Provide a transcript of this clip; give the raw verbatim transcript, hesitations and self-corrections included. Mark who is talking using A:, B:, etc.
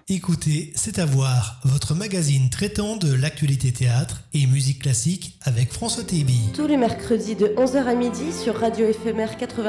A: Écoutez, c'est à voir, votre magazine traitant de l'actualité théâtre et musique classique avec François Tébi.
B: Tous les mercredis de onze heures à midi sur Radio Éphémère quatre-vingt-dix.